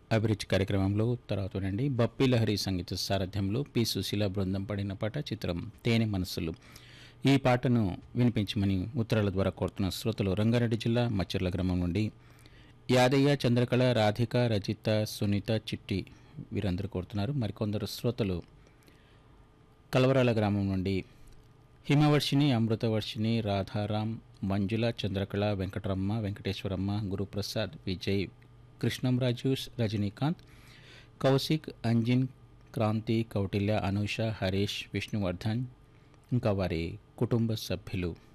అభిరుచి కార్యక్రమంలో తర్వాత వినండి బప్పి లహరి సంగీత సారథ్యంలో పి సుశీల బృందం పడిన పాట చిత్రం తేనె మనసులు. ఈ పాటను వినిపించమని ఉత్తరాల ద్వారా కోరుతున్న శ్రోతలు రంగారెడ్డి జిల్లా మచ్చర్ల గ్రామం నుండి యాదయ్య, చంద్రకళ, రాధిక, రజిత, సునీత, చిట్టి వీరందరూ కోరుతున్నారు. మరికొందరు శ్రోతలు కలవరాల గ్రామం నుండి హిమవర్షిణి, అమృతవర్షిణి, రాధారాం, మంజుల, చంద్రకళ, వెంకటరమ్మ, వెంకటేశ్వరమ్మ, గురుప్రసాద్, విజయ్, కృష్ణంరాజు, రజనీకాంత్, కౌశిక్, అంజిన్, క్రాంతి, కౌటిల్య, అనూష, హరీష్, విష్ణువర్ధన్ ఇంకా వారి కుటుంబ సభ్యులు